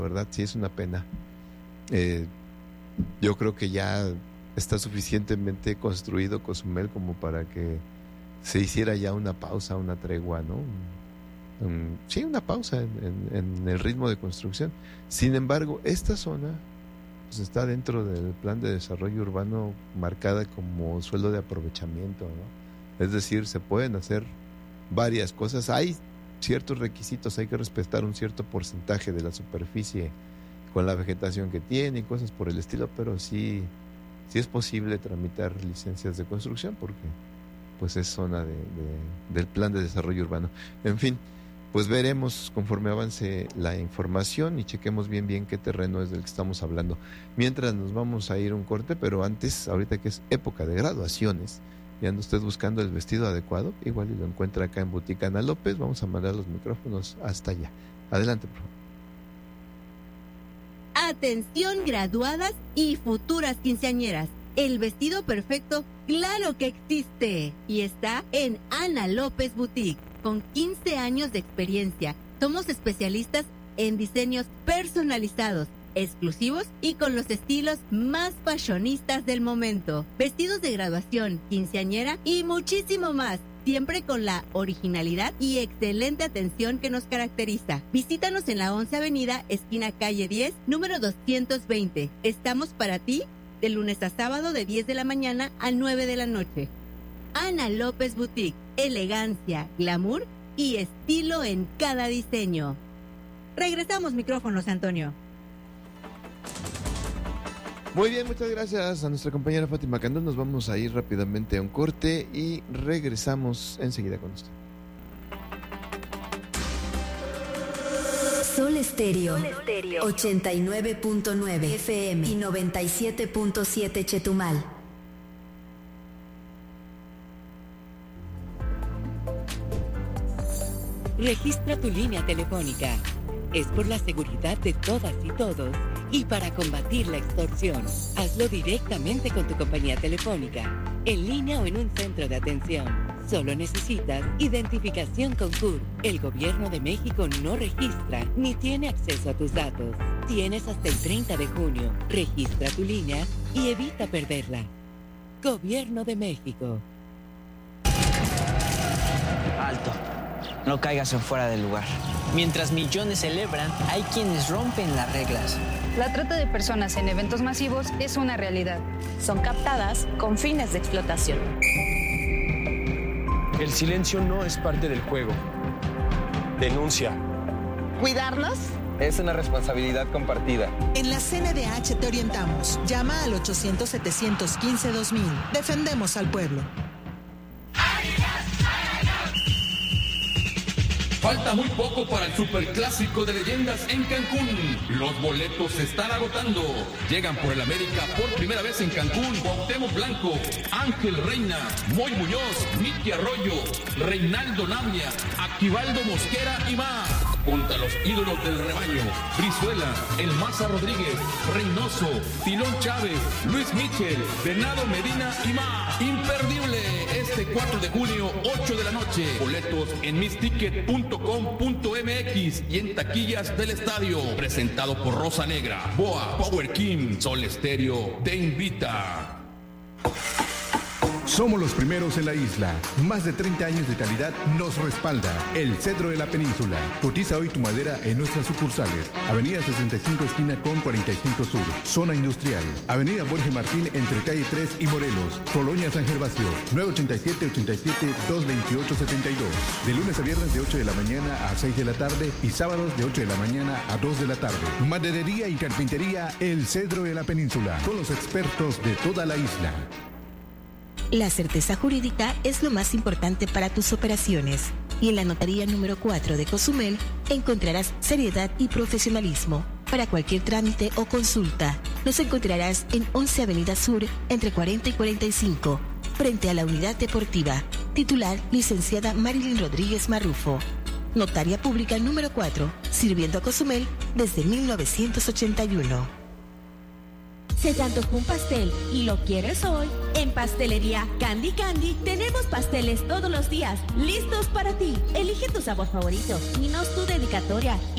verdad sí es una pena. Yo creo que ya está suficientemente construido Cozumel como para que se hiciera ya una pausa, una tregua, ¿no? Sí, una pausa en el ritmo de construcción. Sin embargo, esta zona pues está dentro del plan de desarrollo urbano marcada como suelo de aprovechamiento, ¿no? Es decir, se pueden hacer varias cosas. Hay ciertos requisitos, hay que respetar un cierto porcentaje de la superficie con la vegetación que tiene y cosas por el estilo, pero sí es posible tramitar licencias de construcción porque pues es zona del plan de desarrollo urbano. En fin, pues veremos conforme avance la información y chequemos bien qué terreno es del que estamos hablando. Mientras nos vamos a ir un corte, pero antes, ahorita que es época de graduaciones, y anda usted buscando el vestido adecuado, igual y lo encuentra acá en Boutique Ana López, vamos a mandar los micrófonos hasta allá. Adelante, por favor. Atención graduadas y futuras quinceañeras. El vestido perfecto, claro que existe y está en Ana López Boutique. Con 15 años de experiencia, somos especialistas en diseños personalizados, exclusivos y con los estilos más fashionistas del momento. Vestidos de graduación, quinceañera y muchísimo más. Siempre con la originalidad y excelente atención que nos caracteriza. Visítanos en la 11 Avenida, esquina calle 10, número 220. Estamos para ti de lunes a sábado de 10 de la mañana a 9 de la noche. Ana López Boutique, elegancia, glamour y estilo en cada diseño. Regresamos micrófonos, Antonio. Muy bien, muchas gracias a nuestra compañera Fátima Candón. Nos vamos a ir rápidamente a un corte y regresamos enseguida con usted. Sol Estéreo 89.9 FM y 97.7 Chetumal. Registra tu línea telefónica. Es por la seguridad de todas y todos y para combatir la extorsión. Hazlo directamente con tu compañía telefónica, en línea o en un centro de atención. Solo necesitas identificación con CURP. El Gobierno de México no registra ni tiene acceso a tus datos. Tienes hasta el 30 de junio. Registra tu línea y evita perderla. Gobierno de México. Alto. No caigas en fuera del lugar. Mientras millones celebran, hay quienes rompen las reglas. La trata de personas en eventos masivos es una realidad. Son captadas con fines de explotación. El silencio no es parte del juego. Denuncia. ¿Cuidarnos? Es una responsabilidad compartida. En la CNDH te orientamos. Llama al 800-715-2000. Defendemos al pueblo. Falta muy poco para el superclásico de leyendas en Cancún. Los boletos se están agotando. Llegan por el América por primera vez en Cancún Cuauhtémoc Blanco, Ángel Reina, Moy Muñoz, Miki Arroyo, Reinaldo Navia, Aquivaldo Mosquera y más. Junto a los ídolos del rebaño, Brizuela, El Maza Rodríguez, Reynoso, Tilón Chávez, Luis Michel, Venado Medina y más. Imperdible este 4 de junio, 8 de la noche. Boletos en misticket.com.mx y en taquillas del estadio. Presentado por Rosa Negra, Boa, Power King, Sol Estéreo te invita. Somos los primeros en la isla. Más de 30 años de calidad nos respalda. El Cedro de la Península. Cotiza hoy tu madera en nuestras sucursales. Avenida 65 esquina con 45 Sur. Zona Industrial. Avenida Jorge Martín entre calle 3 y Morelos. Colonia San Gervasio. 987-87-228-72. De lunes a viernes de 8 de la mañana a 6 de la tarde y sábados de 8 de la mañana a 2 de la tarde. Maderería y carpintería El Cedro de la Península. Con los expertos de toda la isla. La certeza jurídica es lo más importante para tus operaciones y en la Notaría número 4 de Cozumel encontrarás seriedad y profesionalismo. Para cualquier trámite o consulta, nos encontrarás en 11 Avenida Sur, entre 40 y 45, frente a la Unidad Deportiva. Titular, licenciada Marilyn Rodríguez Marrufo. Notaria Pública número 4, sirviendo a Cozumel desde 1981. Se te antojó un pastel y lo quieres hoy. En Pastelería Candy Candy tenemos pasteles todos los días, listos para ti. Elige tu sabor favorito y nos tu dedicatoria